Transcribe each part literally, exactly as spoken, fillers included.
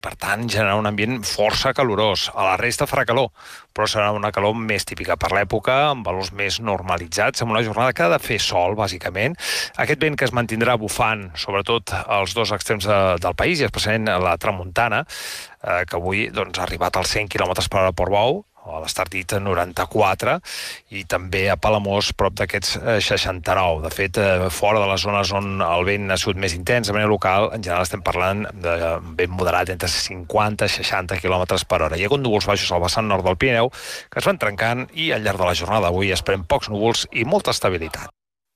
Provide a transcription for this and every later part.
Per tant, generarà un ambient força calorós. A la resta farà calor, però serà una calor més típica per l'època, amb valors més normalitzats, amb una jornada que ha de fer sol, bàsicament. Aquest vent que es mantindrà bufant, sobretot als dos extrems de, del país, i especialment a la tramuntana, eh, que avui doncs, ha arribat als cent quilòmetres per hora a Portbou, a l'Estartit noranta-quatre, i també a Palamós, prop d'aquests seixanta-nou. De fet, fora de les zones on el vent ha sigut més intens, de manera local, en general estem parlant de vent moderat entre cinquanta i seixanta quilòmetres per hora. Hi ha hagut núvols baixos al vessant nord del Pirineu que es van trencant i al llarg de la jornada d'avui esperem pocs núvols i molta estabilitat.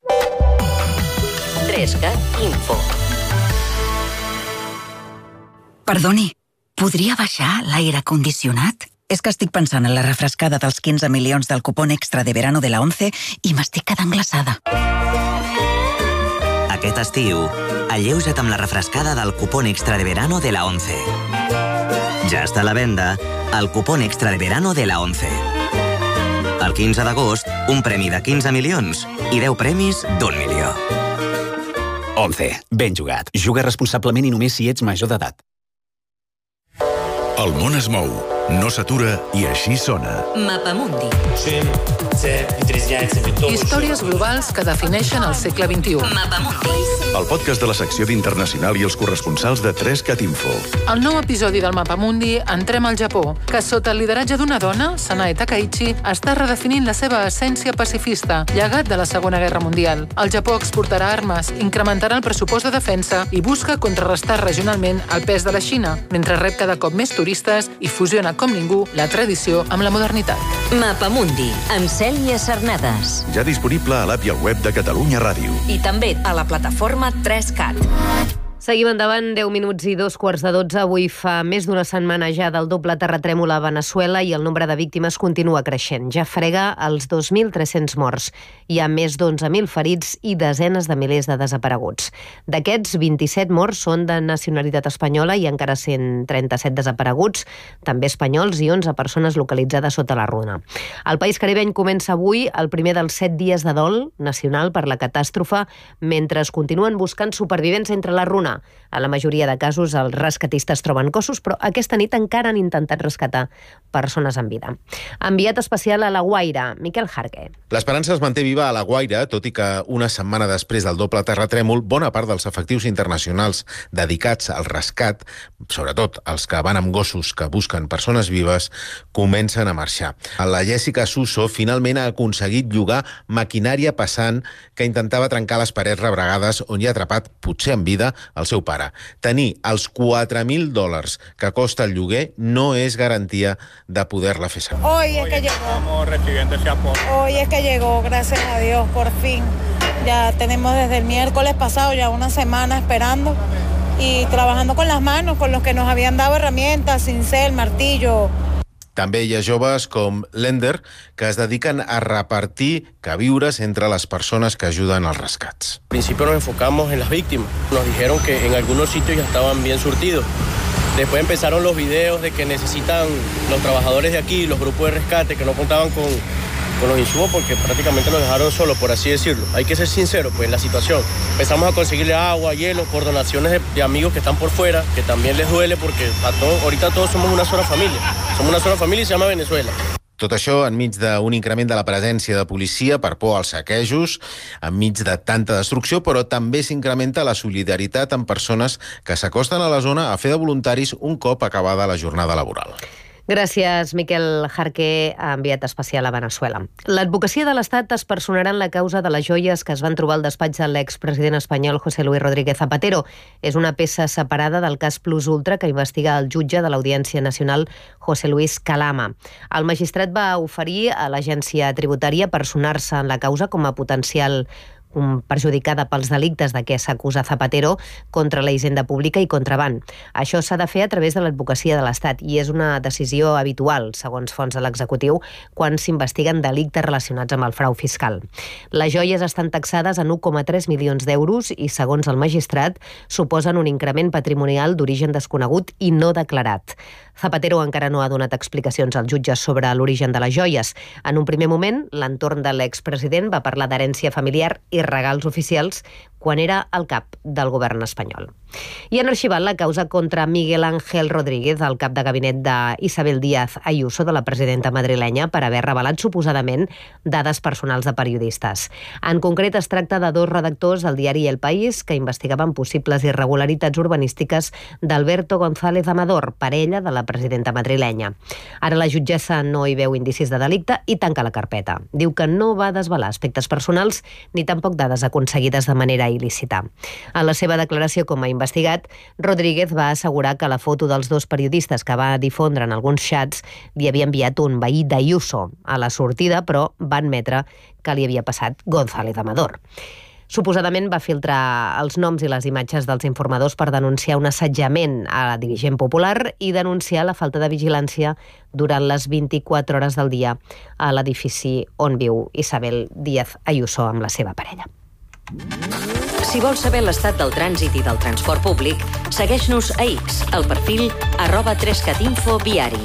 trescat Info. Perdoni, podria baixar l'aire condicionat? És que estic pensant en la refrescada dels quinze milions del cupón extra de verano de la ONCE i m'estic quedant glaçada. Aquest estiu, alleuja't amb la refrescada del cupón extra de verano de la ONCE. Ja està a la venda el cupón extra de verano de la ONCE. El quinze d'agost, un premi de quinze milions i deu premis d'un milió. ONCE. Ben jugat. Juga responsablement i només si ets major d'edat. El món es mou, no s'atura i així sona. Mapamundi. Històries globals que defineixen el segle vint-i-u. Mapamundi. El podcast de la secció d'Internacional i els corresponsals de trescat Info. Al nou episodi del Mapamundi entrem al Japó, que sota el lideratge d'una dona, Sanae Takaichi, està redefinint la seva essència pacifista, llegat de la Segona Guerra Mundial. El Japó exportarà armes, incrementarà el pressupost de defensa i busca contrarrestar regionalment el pes de la Xina, mentre rep cada cop més turistes i fusiona com ningú la tradició amb la modernitat. Mapamundi, amb Cèlia Sarnades. Ja disponible a l'app i al web de Catalunya Ràdio. I també a la plataforma trescat. Seguim endavant, deu minuts i dos quarts de dotze. Avui fa més d'una setmana ja del doble terratrèmol a Veneçuela i el nombre de víctimes continua creixent. Ja frega els dos mil tres-cents morts. Hi ha més d'onze mil ferits i desenes de milers de desapareguts. D'aquests, vint-i-set morts són de nacionalitat espanyola i encara cent trenta-set desapareguts, també espanyols, i onze persones localitzades sota la runa. El país caribeny comença avui el primer dels set dies de dol nacional per la catàstrofe, mentre es continuen buscant supervivents entre la runa. A la majoria de casos els rescatistes troben cossos, però aquesta nit encara han intentat rescatar persones en vida. Enviat especial a La Guaira, Miquel Jarque. L'esperança es manté viva a La Guaira, tot i que una setmana després del doble terratrèmol, bona part dels efectius internacionals dedicats al rescat, sobretot els que van amb gossos que busquen persones vives, comencen a marxar. La Jessica Suso finalment ha aconseguit llogar maquinària pesant que intentava trencar les parets rebregades on hi ha atrapat, potser en vida, el seu pare. Tenir els quatre mil dòlars que costa el lloguer no és garantia de poder-la fer servir. Hoy es que llegó. Hoy es que llegó, gracias a Dios, por fin. Ya tenemos desde el miércoles pasado ya una semana esperando y trabajando con las manos, con los que nos habían dado herramientas, cincel, martillo. També hi ha joves com Lender que es dediquen a repartir queviures entre les persones que ajuden als rescats. Al principio nos enfocamos en las víctimas. Nos dijeron que en algunos sitios ya estaban bien surtidos. Después empezaron los videos de que necesitan los trabajadores de aquí, los grupos de rescate, que no contaban con, con los insumos porque prácticamente los dejaron solos, por así decirlo. Hay que ser sinceros pues, en la situación. Empezamos a conseguirle agua, hielo, por donaciones de, de amigos que están por fuera, que también les duele porque a todos, ahorita todos somos una sola familia. Somos una sola familia y se llama Venezuela. Tot això enmig d'un increment de la presència de policia per por als saquejos, enmig de tanta destrucció, però també s'incrementa la solidaritat amb persones que s'acosten a la zona a fer de voluntaris un cop acabada la jornada laboral. Gràcies, Miquel Jarque, enviat especial a Veneçuela. L'advocacia de l'Estat es personarà en la causa de les joies que es van trobar al despatx de l'expresident espanyol José Luis Rodríguez Zapatero. És una peça separada del cas Plus Ultra que investiga el jutge de l'Audiència Nacional José Luis Calama. El magistrat va oferir a l'agència tributària personar-se en la causa com a potencial perjudicada pels delictes de què s'acusa Zapatero contra la hisenda pública i contraban. Això s'ha de fer a través de l'advocacia de l'Estat i és una decisió habitual, segons fonts de l'executiu, quan s'investiguen delictes relacionats amb el frau fiscal. Les joies estan taxades en un coma tres milions d'euros i, segons el magistrat, suposen un increment patrimonial d'origen desconegut i no declarat. Zapatero encara no ha donat explicacions als jutges sobre l'origen de les joies. En un primer moment, l'entorn de l'expresident va parlar d'herència familiar i regals oficials quan era el cap del govern espanyol. I han arxivat la causa contra Miguel Ángel Rodríguez, el cap de gabinet d'Isabel Díaz Ayuso, de la presidenta madrilenya, per haver revelat suposadament dades personals de periodistes. En concret, es tracta de dos redactors del diari El País que investigaven possibles irregularitats urbanístiques d'Alberto González Amador, parella de la presidenta madrilenya. Ara la jutgessa no hi veu indicis de delicte i tanca la carpeta. Diu que no va desvelar aspectes personals ni tampoc dades aconseguides de manera il·lícita. En la seva declaració com a investigat, Rodríguez va assegurar que la foto dels dos periodistes que va difondre en alguns xats li havia enviat un veí d'Ayuso a la sortida, però va admetre que li havia passat González Amador. Suposadament va filtrar els noms i les imatges dels informadors per denunciar un assetjament a la dirigent popular i denunciar la falta de vigilància durant les vint-i-quatre hores del dia a l'edifici on viu Isabel Díaz Ayuso amb la seva parella. Si vols saber l'estat del trànsit i del transport públic, segueix-nos a X, al perfil arroba tres cat info viari.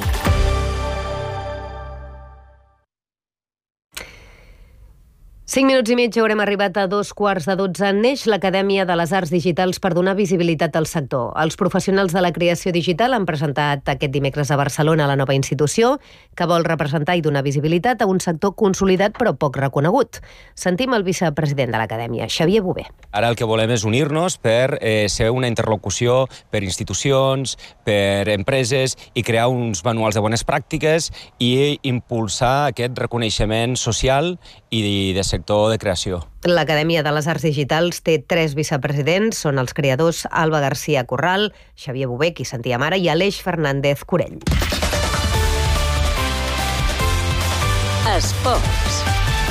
Cinc minuts i mig, haurem arribat a dos quarts de dotze. Neix l'Acadèmia de les Arts Digitals per donar visibilitat al sector. Els professionals de la creació digital han presentat aquest dimecres a Barcelona la nova institució que vol representar i donar visibilitat a un sector consolidat però poc reconegut. Sentim el vicepresident de l'Acadèmia, Xavier Bové. Ara el que volem és unir-nos per eh, ser una interlocució per institucions, per empreses i crear uns manuals de bones pràctiques i impulsar aquest reconeixement social i de sector de creació. L'Acadèmia de les Arts Digitals té tres vicepresidents, són els creadors Alba García Corral, Xavier Bové, qui sentíem ara, i Aleix Fernández Corell. Esports.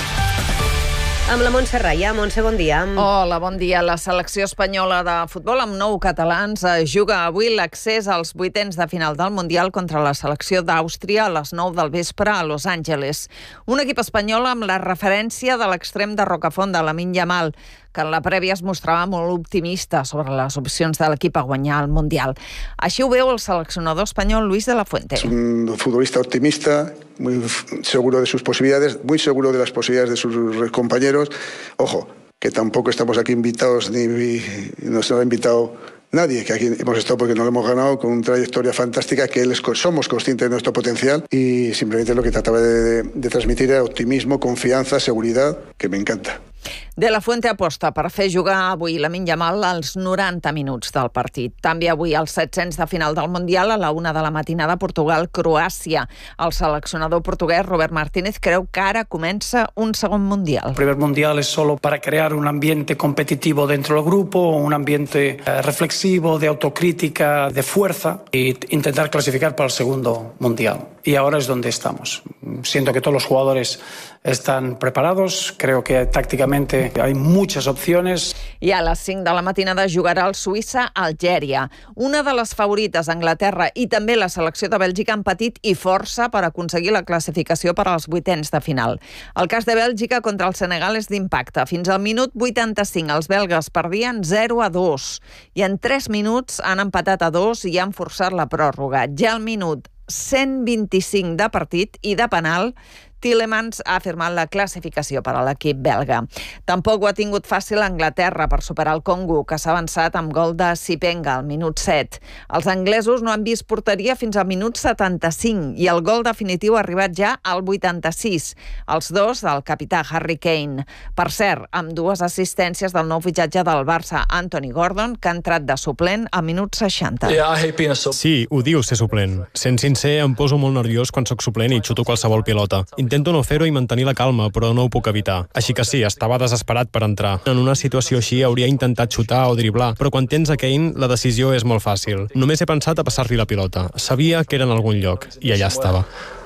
Amb la Montse Raya. Montse, bon dia. Hola, bon dia. La selecció espanyola de futbol amb nou catalans juga avui l'accés als vuitens de final del Mundial contra la selecció d'Àustria a les nou del vespre a Los Angeles. Un equip espanyol amb la referència de l'extrem de Rocafont, de Lamine Yamal, que en la prèvia es mostrava molt optimista sobre les opcions de l'equip a guanyar el Mundial. Així ho veu el seleccionador espanyol Luis de la Fuente. Es un futbolista optimista, muy seguro de sus posibilidades, muy seguro de las posibilidades de sus compañeros. Ojo, que tampoco estamos aquí invitados, ni nos ha invitado nadie, que aquí hemos estado porque no lo hemos ganado, con una trayectoria fantástica, que él es, somos conscientes de nuestro potencial y simplemente lo que trataba de, de, de transmitir era optimismo, confianza, seguridad, que me encanta. De la Fuente aposta per fer jugar avui Lamine Yamal als noranta minuts del partit. També avui els set-cents de final del Mundial a la una de la matinada Portugal-Croàcia. El seleccionador portuguès Robert Martínez creu que ara comença un segon Mundial. El primer Mundial es solo para crear un ambiente competitivo dentro del grupo, un ambiente eh, reflexivo, de autocrítica, de fuerza, e intentar clasificar para el segundo Mundial. Y ahora es donde estamos. Siento que todos los jugadores están preparados, creo que tácticamente hay muchas opciones. I a les cinc de la matinada jugarà el Suïssa-Algèria. Una de les favorites, Anglaterra, i també la selecció de Bèlgica han patit i força per aconseguir la classificació per als vuitens de final. El cas de Bèlgica contra el Senegal és d'impacte. Fins al minut vuitanta-cinc els belgues perdien zero a dos i en tres minuts han empatat a dos i han forçat la pròrroga. Ja al minut cent vint-i-cinc de partit i de penal, Tielemans ha firmat la classificació per a l'equip belga. Tampoc ho ha tingut fàcil Anglaterra per superar el Congo, que s'ha avançat amb gol de Sipenga al minut set. Els anglesos no han vist porteria fins al minut setanta-cinc i el gol definitiu ha arribat ja al vuitanta-sis. Els dos del capità Harry Kane. Per cert, amb dues assistències del nou fitxatge del Barça, Anthony Gordon, que ha entrat de suplent al minut seixanta. Sí, ho diu ser suplent. Sent sincer, em poso molt nerviós quan sóc suplent i xuto qualsevol pilota. Intento no fer-ho i mantenir la calma, però no ho puc evitar. Així que sí, estava desesperat per entrar. En una situació així hauria intentat xutar o driblar, però quan tens a Kane, la decisió és molt fàcil. Només he pensat a passar-li la pilota. Sabia que era en algun lloc, i allà estava.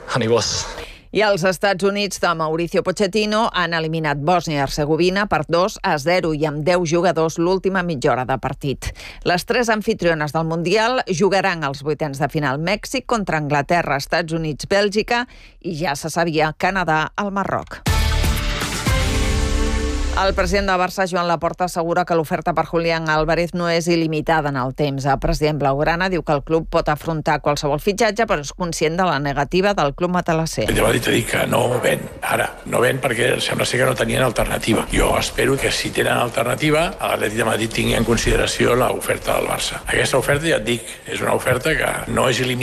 I els Estats Units de Mauricio Pochettino han eliminat Bòsnia i Hercegovina per dos a zero i amb deu jugadors l'última mitja hora de partit. Les tres anfitriones del Mundial jugaran als vuitens de final Mèxic contra Anglaterra, Estats Units, Bèlgica i ja se sabia Canadà al Marroc. El president de Barça, Joan Laporta, assegura que l'oferta per Julián Álvarez no és il·limitada en el temps. El president blaugrana diu que el club pot afrontar qualsevol fitxatge, però és conscient de la negativa del club matalasser. Ja va dir que no ven, ara, no ven perquè sembla ser que no tenien alternativa. Jo espero que si tenen alternativa, l'Atlètic de Madrid tingui en consideració l'oferta del Barça. Aquesta oferta, ja et dic, és una oferta que no és il·limitada